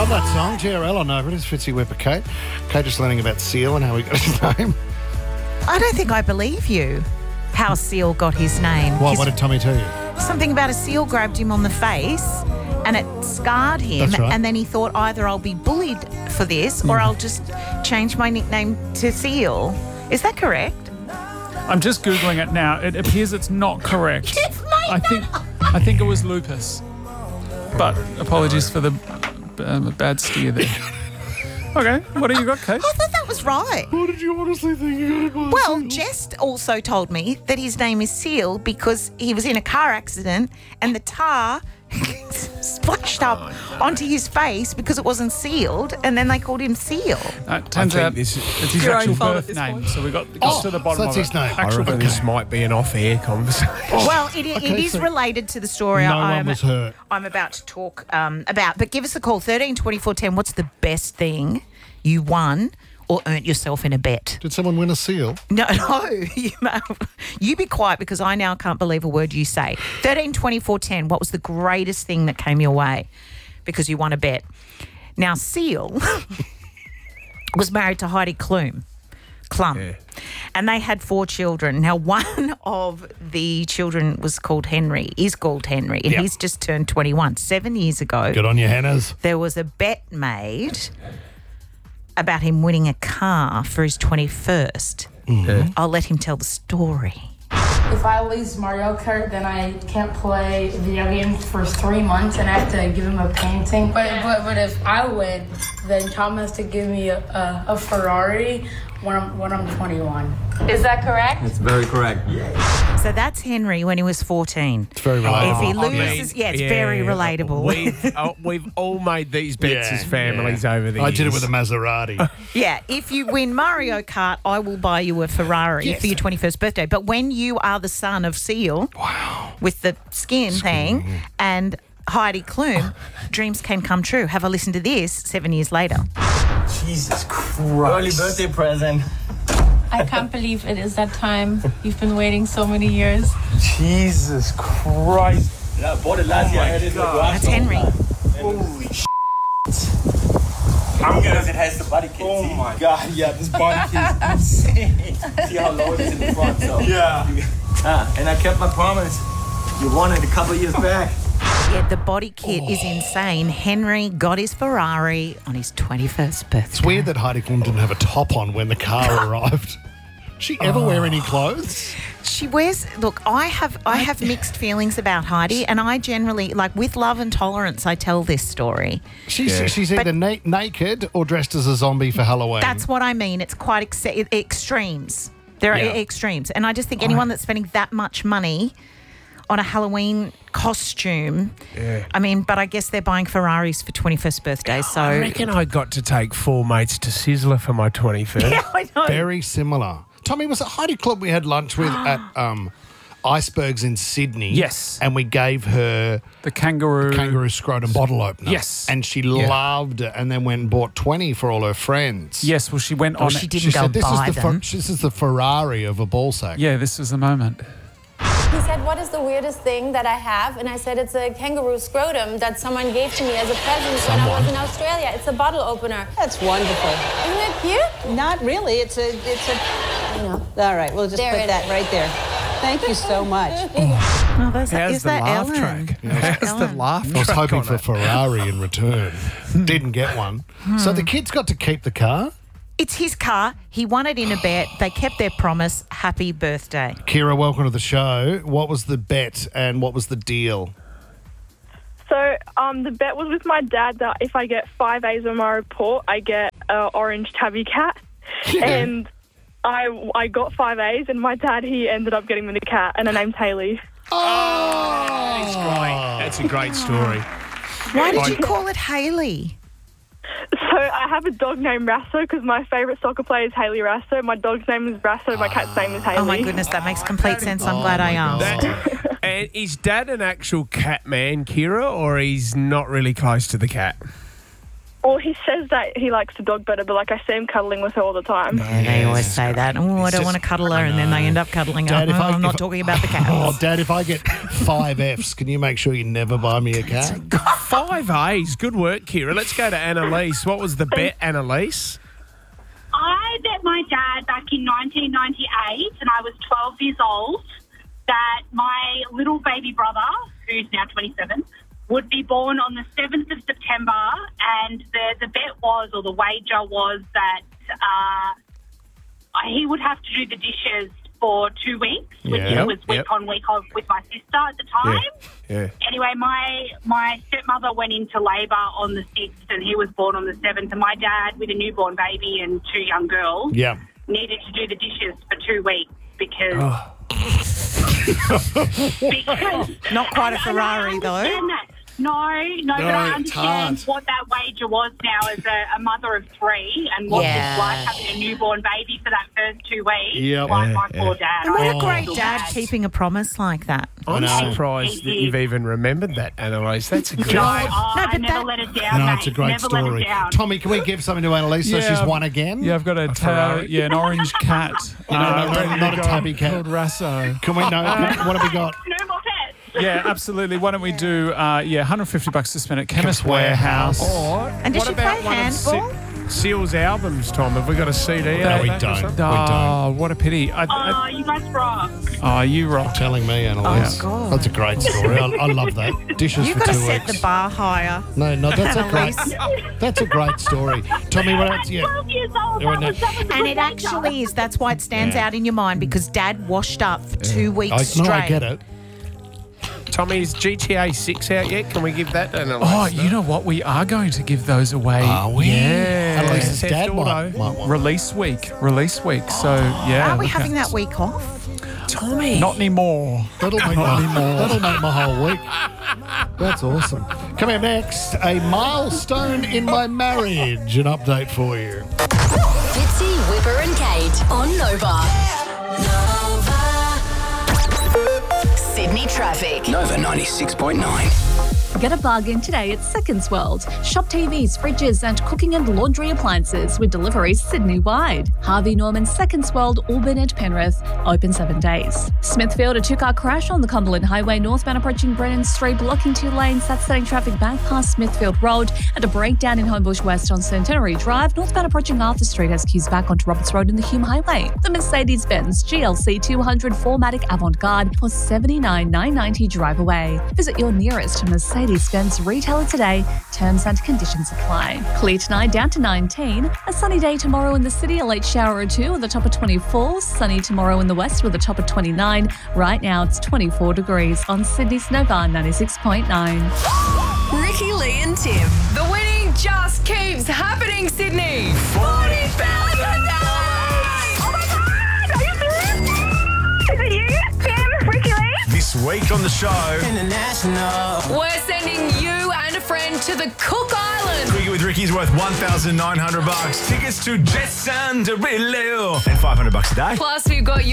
love that song. GRL on over it. It's Fitzy Whipper Kate. Kate just learning about Seal and how he got his name. I don't think I believe you. How Seal got his name. What did Tommy tell you? Something about a seal grabbed him on the face and it scarred him. That's right. And then he thought either I'll be bullied for this or I'll just change my nickname to Seal. Is that correct? I'm just Googling it now. It appears it's not correct. I think it was lupus. But apologies for the bad steer there. Okay, what do you got, Kate? I thought that was right. What did you honestly think you got it by? Well, Jess also told me that his name is Seal because he was in a car accident and the tar splashed up onto his face because it wasn't sealed, and then they called him Seal. Turns out it's his actual birth name, so we got to the bottom that's of it. his name. I reckon this might be an off-air conversation. Well, it is related to the story No one was hurt. I'm about to talk about. But give us a call, 13 24 10. What's the best thing you won or earned yourself in a bet? Did someone win a seal? No. You be quiet because I now can't believe a word you say. 13 24 10. What was the greatest thing that came your way because you won a bet? Now, Seal was married to Heidi Klum. Yeah. And they had 4 children. Now, one of the children is called Henry, and he's just turned 21. 7 years ago, Good on you, Hannahs. there was a bet made about him winning a car for his 21st. Yeah. I'll let him tell the story. If I lose Mario Kart, then I can't play video games for 3 months and I have to give him a painting. But if I win, then Tom has to give me a Ferrari when I'm 21. Is that correct? It's very correct. So that's Henry when he was 14. It's very relatable. If he loses, it's very relatable. We've all made these bets Yeah, as families over the years. I did it with a Maserati. Yeah, if you win Mario Kart, I will buy you a Ferrari for your 21st birthday. But when you are the son of Seal, with the skin thing, and Heidi Klum, dreams can come true. Have a listen to this 7 years later. Jesus Christ. Early birthday present. I can't believe it is that time. You've been waiting so many years. Jesus Christ. Yeah, I bought it last year. I had it in the garage. That's Henry. Holy shit. I'm good as it has the body kit. Oh my God, yeah, this body kit is insane. See how low it is in the front, so. Yeah. And I kept my promise. You won it a couple years back. Yeah, the body kit is insane. Henry got his Ferrari on his 21st birthday. It's weird that Heidi Klum didn't have a top on when the car arrived. Did she ever wear any clothes? She wears. Look, I have mixed feelings about Heidi, and I generally with love and tolerance. I tell this story. She's either naked or dressed as a zombie for Halloween. That's what I mean. It's quite extremes. There are extremes, and I just think anyone that's spending that much money on a Halloween costume. Yeah. I mean, but I guess they're buying Ferraris for 21st birthdays. So I reckon I got to take 4 mates to Sizzler for my 21st. Yeah, I know. Very similar. Tommy, was it Heidi Klum we had lunch with at Icebergs in Sydney? Yes. And we gave her The kangaroo scrotum bottle opener. Yes. And she loved it and then went and bought 20 for all her friends. Yes, well, she went on. she it. didn't She go said, buy them. this is the Ferrari of a ball sack. Yeah, this was the moment. He said, what is the weirdest thing that I have? And I said, it's a kangaroo scrotum that someone gave to me as a present when I was in Australia. It's a bottle opener. That's wonderful. Isn't it cute? Not really. It's a. I know. All right, we'll just There put it that is. right there. Thank you so much. Oh, How's is the that laugh Ellen? track? How's the laugh I was track hoping on for it? Ferrari in return. Didn't get one. So the kids got to keep the car. It's his car. He won it in a bet. They kept their promise. Happy birthday. Kira, welcome to the show. What was the bet and what was the deal? So the bet was with my dad that if I get 5 A's on my report, I get an orange tabby cat. And I got 5 A's, and my dad, he ended up getting me the cat, and her name's Hayley. That's great. That's a great story. Why did you call it Hayley? So I have a dog named Rasso because my favourite soccer player is Hayley Rasso. My dog's name is Rasso. My cat's name is Hayley. Oh, my goodness, that makes complete sense. I'm glad I asked. And is Dad an actual cat man, Kira, or he's not really close to the cat? Well, he says that he likes the dog better, but like I see him cuddling with her all the time. They always say that. Oh, I don't want to cuddle her, and then they end up cuddling her. Dad, I'm not talking about the cat. Oh, Dad, if I get 5 Fs, can you make sure you never buy me a cat? 5 A's. Good work, Kira. Let's go to Annalise. What was the bet, Annalise? I bet my dad back in 1998, and I was 12 years old, that my little baby brother, who's now 27, would be born on the 7th of September, and the bet was, or the wager was, that he would have to do the dishes for 2 weeks, which was week on, week off with my sister at the time. Yeah. Anyway, my stepmother went into labour on the 6th, and he was born on the 7th, and my dad, with a newborn baby and 2 young girls, needed to do the dishes for 2 weeks because... because not quite a Ferrari, though. No, but I understand what that wager was now as a mother of 3 and what it's like having a newborn baby for that first 2 weeks. My poor dad. And what a great dad keeping a promise like that. I'm surprised that you've even remembered that, Annalise. That's a good I never let it down, No, it's a great story. Tommy, can we give something to Annalise so she's won again? Yeah, I've got an orange cat. Not a tabby cat. Called Rasso. Can we know? What have we got? No more pets. Yeah, absolutely. Why don't we do, $150 to spend at Chemist Warehouse. And does she play handball? Seal's albums, Tom. Have we got a CD? No, we don't. Oh, what a pity. You guys rock. Oh, you rock. Telling me, Annalise. Oh, God. That's a great story. I love that. Dishes You've for got 2 to weeks. set the bar higher. No, that's a great story. Tommy, what else? 12 years old. And it actually is. That's why it stands out in your mind, because Dad washed up for 2 weeks straight. No, I get it. Tommy, is GTA 6 out yet? Can we give that to Annalise? Oh, you know what? We are going to give those away. Are we? Yeah. Annalise's Theft dad Auto. might want. Release week. So, yeah. Are we look having out. that week off? Tommy. Not anymore. That'll make my whole week. That's awesome. Coming up next, a milestone in my marriage. An update for you. Fitzy, Whipper and Kate on Nova. Sydney traffic. Nova 96.9. Get a bargain today at Seconds World. Shop TVs, fridges and cooking and laundry appliances with deliveries Sydney-wide. Harvey Norman, Seconds World, Auburn and Penrith. Open 7 days. Smithfield, a 2-car crash on the Cumberland Highway northbound approaching Brennan Street, blocking 2 lanes. That's setting traffic back past Smithfield Road. And a breakdown in Homebush West on Centenary Drive, northbound approaching Arthur Street has queues back onto Roberts Road in the Hume Highway. The Mercedes-Benz GLC 200 4MATIC Avant-Garde for $79,990 drive away. Visit your nearest Mercedes-Benz retailer today. Terms and conditions apply. Clear tonight, down to 19. A sunny day tomorrow in the city, a late shower or 2 with a top of 24. Sunny tomorrow in the west with a top of 29. Right now it's 24 degrees on Sydney's Nova 96.9. Ricky, Lee and Tim. The winning just keeps happening, Sydney. $40,000! Oh my God! Are you serious? Is it you, Tim, Ricky Lee? This week on the show, International. We're sending you and a friend to the Cook Islands. Quickie with Ricky's worth $1,900. Tickets to Jet Sanderillo and $500 a day. Plus, we've got your